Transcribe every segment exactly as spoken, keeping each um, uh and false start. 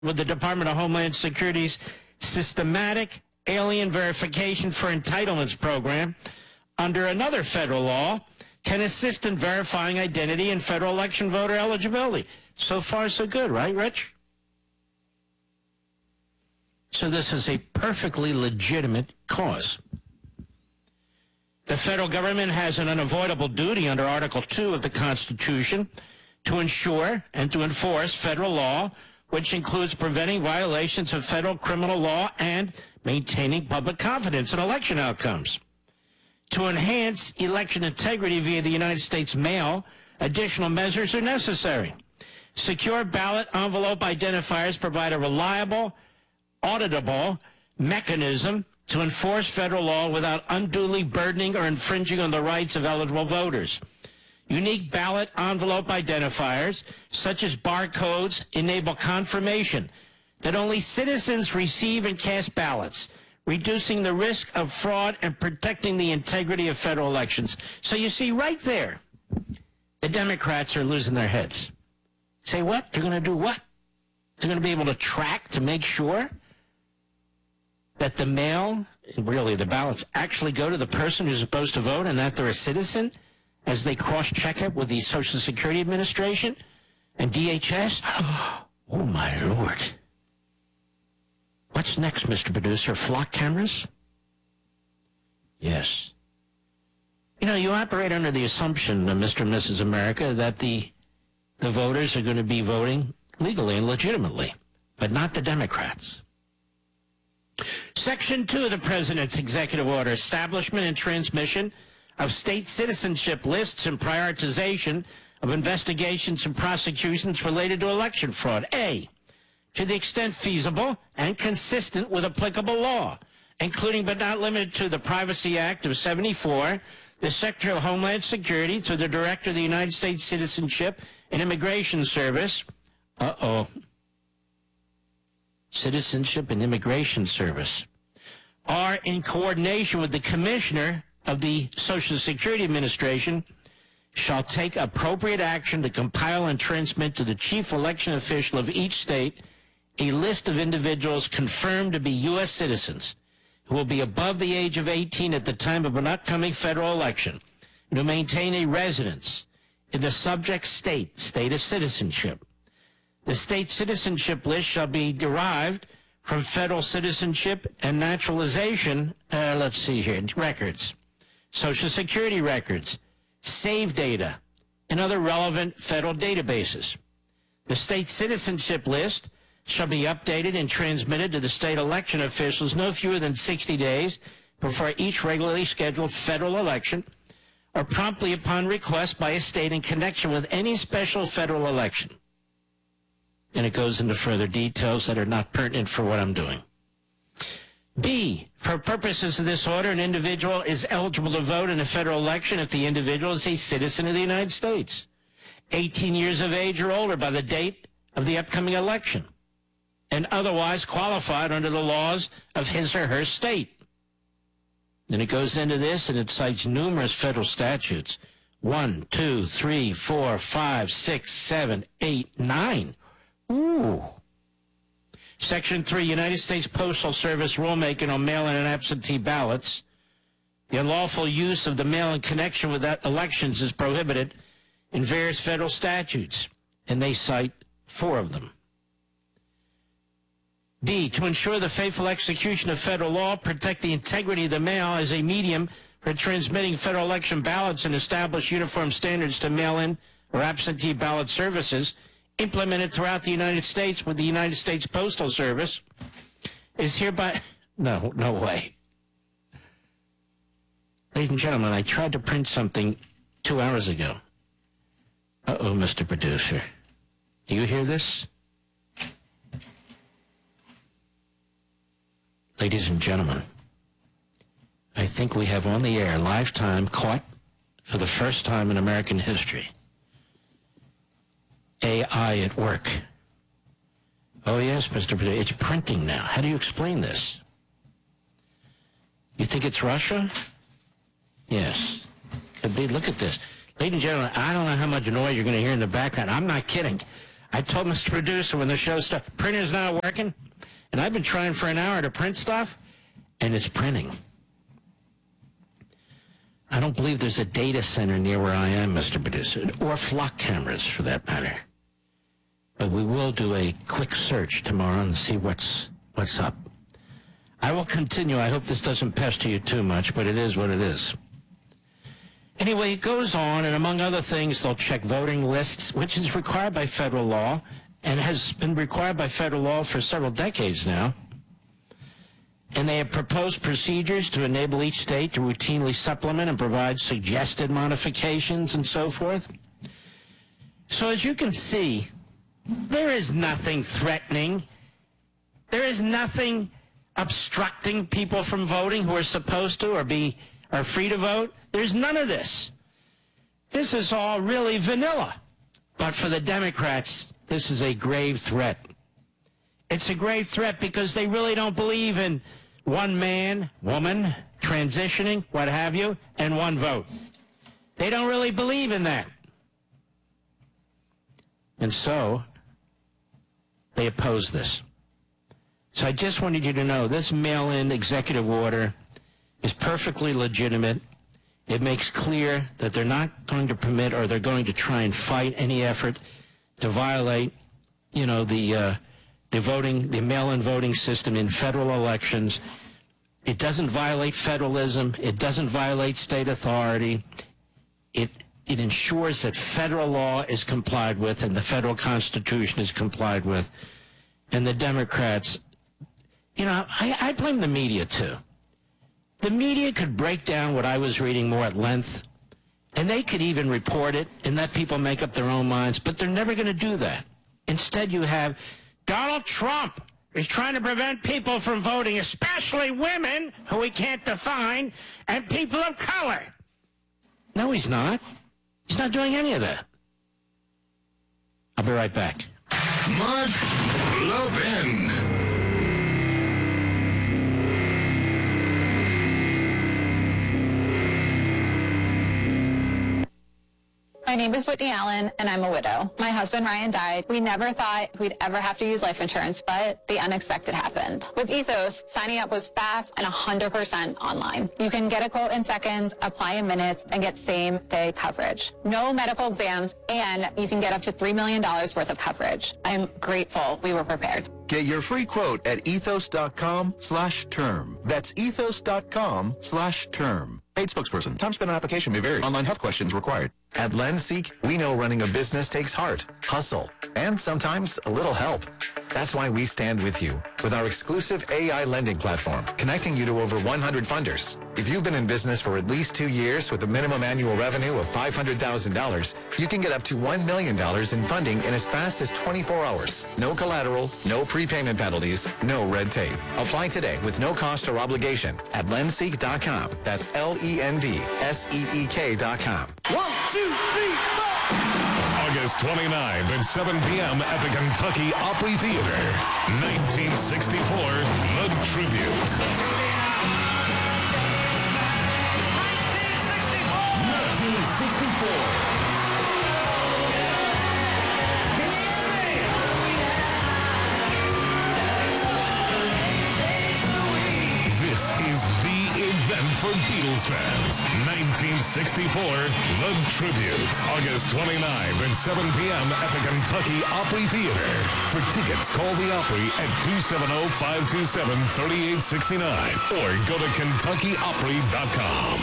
with the Department of Homeland Security's systematic alien verification for entitlements program under another federal law can assist in verifying identity and federal election voter eligibility. So far, so good, right, Rich? So this is a perfectly legitimate cause. The federal government has an unavoidable duty under Article two of the Constitution to ensure and to enforce federal law, which includes preventing violations of federal criminal law and maintaining public confidence in election outcomes. To enhance election integrity via the United States mail, additional measures are necessary. Secure ballot envelope identifiers provide a reliable, auditable mechanism to enforce federal law without unduly burdening or infringing on the rights of eligible voters. Unique ballot envelope identifiers, such as barcodes, enable confirmation that only citizens receive and cast ballots, reducing the risk of fraud and protecting the integrity of federal elections. So you see right there, the Democrats are losing their heads. Say what? They're going to do what? They're going to be able to track to make sure that the mail, really the ballots, actually go to the person who's supposed to vote and that they're a citizen as they cross-check it with the Social Security Administration and D H S? Oh, my Lord. What's next, Mister Producer? Flock cameras? Yes. You know, you operate under the assumption, uh, Mister and Missus America, that the, the voters are going to be voting legally and legitimately, but not the Democrats. Section two of the President's Executive Order, establishment and transmission of state citizenship lists and prioritization of investigations and prosecutions related to election fraud. A, to the extent feasible and consistent with applicable law, including but not limited to the Privacy Act of seventy-four, the Secretary of Homeland Security, through the Director of the United States Citizenship and Immigration Service. Uh-oh. Citizenship and Immigration Service are in coordination with the Commissioner of the Social Security Administration, shall take appropriate action to compile and transmit to the chief election official of each state a list of individuals confirmed to be U S citizens who will be above the age of eighteen at the time of an upcoming federal election and to maintain a residence in the subject state, state of citizenship. The state citizenship list shall be derived from federal citizenship and naturalization, uh, let's see here, records, Social Security records, save data, and other relevant federal databases. The state citizenship list shall be updated and transmitted to the state election officials no fewer than sixty days before each regularly scheduled federal election or promptly upon request by a state in connection with any special federal election. And it goes into further details that are not pertinent for what I'm doing. B, for purposes of this order, an individual is eligible to vote in a federal election if the individual is a citizen of the United States, eighteen years of age or older by the date of the upcoming election, and otherwise qualified under the laws of his or her state. Then it goes into this, and it cites numerous federal statutes. One, two, three, four, five, six, seven, eight, nine. Ooh. Section three, United States Postal Service rulemaking on mail-in and absentee ballots. The unlawful use of the mail in connection with that elections is prohibited in various federal statutes, and they cite four of them. B, to ensure the faithful execution of federal law, protect the integrity of the mail as a medium for transmitting federal election ballots and establish uniform standards to mail-in or absentee ballot services implemented throughout the United States with the United States Postal Service, is hereby... No, no way. Ladies and gentlemen, I tried to print something two hours ago. Uh-oh, Mister Producer. Do you hear this? Ladies and gentlemen, I think we have on the air, live time, caught for the first time in American history, A I at work. Oh, yes, Mister Producer, it's printing now. How do you explain this? You think it's Russia? Yes. Could be. Look at this. Ladies and gentlemen, I don't know how much noise you're going to hear in the background. I'm not kidding. I told Mister Producer when the show started, printer's not working, and I've been trying for an hour to print stuff, and it's printing. I don't believe there's a data center near where I am, Mister Producer, or flock cameras for that matter. But we will do a quick search tomorrow and see what's what's up. I will continue. I hope this doesn't pester you too much, but it is what it is. Anyway, it goes on, and among other things, they'll check voting lists, which is required by federal law and has been required by federal law for several decades now. And they have proposed procedures to enable each state to routinely supplement and provide suggested modifications and so forth. So as you can see, there is nothing threatening. There is nothing obstructing people from voting who are supposed to or be are free to vote. There's none of this. This is all really vanilla. But for the Democrats, this is a grave threat. It's a grave threat because they really don't believe in one man, woman, transitioning, what have you, and one vote. They don't really believe in that. And so they oppose this. So I just wanted you to know this mail-in executive order is perfectly legitimate. It makes clear that they're not going to permit or they're going to try and fight any effort to violate, you know, the uh, the voting, the mail-in voting system in federal elections. It doesn't violate federalism. It doesn't violate state authority. It it ensures that federal law is complied with and the federal Constitution is complied with. And the Democrats, you know, I, I blame the media too. The media could break down what I was reading more at length, and they could even report it and let people make up their own minds, but they're never going to do that. Instead, you have Donald Trump is trying to prevent people from voting, especially women, who we can't define, and people of color. No, he's not. He's not doing any of that. I'll be right back. Mark Levin. My name is Whitney Allen, and I'm a widow. My husband, Ryan, died. We never thought we'd ever have to use life insurance, but the unexpected happened. With Ethos, signing up was fast and one hundred percent online. You can get a quote in seconds, apply in minutes, and get same-day coverage. No medical exams, and you can get up to three million dollars worth of coverage. I'm grateful we were prepared. Get your free quote at ethos.com slash term. That's ethos.com slash term. Paid spokesperson. Time spent on application may vary. Online health questions required. At Lenseek, we know running a business takes heart, hustle, and sometimes a little help. That's why we stand with you with our exclusive A I lending platform, connecting you to over one hundred funders. If you've been in business for at least two years with a minimum annual revenue of five hundred thousand dollars, you can get up to one million dollars in funding in as fast as twenty-four hours. No collateral, no prepayment penalties, no red tape. Apply today with no cost or obligation at lenseek dot com. That's L E N D S E E K dot com. One, two, three, four. August twenty-ninth at seven p.m. at the Kentucky Opry Theater. nineteen sixty-four, The Tribute. nineteen sixty-four. This is the event for Beatles fans. nineteen sixty-four, The Tribute. August twenty-ninth at seven p.m. at the Kentucky Opry Theater. For tickets, call the Opry at two seven zero, five two seven, three eight six nine or go to kentucky opry dot com.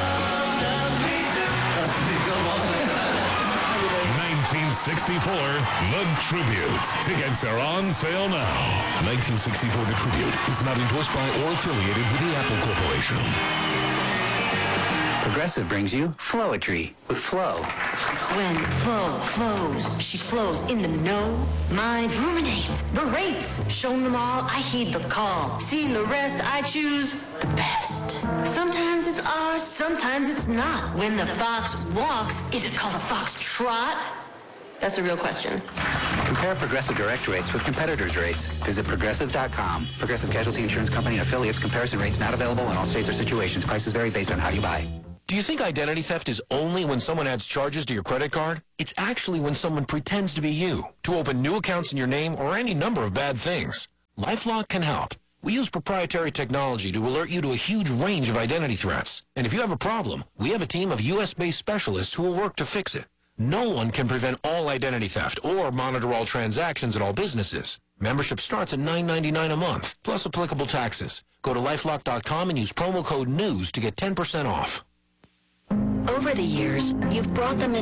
nineteen sixty-four, The Tribute. Tickets are on sale now. nineteen sixty-four, The Tribute is not endorsed by or affiliated with the Apple Corporation. Progressive brings you Flowetry with Flo. When Flo flows, she flows in the know. Mind ruminates the rates. Shown them all, I heed the call. Seeing the rest, I choose the best. Sometimes it's ours, sometimes it's not. When the fox walks, is it called a fox trot? That's a real question. Compare Progressive direct rates with competitors' rates. Visit progressive dot com. Progressive Casualty Insurance Company and affiliates. Comparison rates not available in all states or situations. Prices vary based on how you buy. Do you think identity theft is only when someone adds charges to your credit card? It's actually when someone pretends to be you, to open new accounts in your name or any number of bad things. LifeLock can help. We use proprietary technology to alert you to a huge range of identity threats. And if you have a problem, we have a team of U S-based specialists who will work to fix it. No one can prevent all identity theft or monitor all transactions at all businesses. Membership starts at nine ninety-nine a month, plus applicable taxes. Go to lifelock dot com and use promo code NEWS to get ten percent off. Over the years, you've brought them in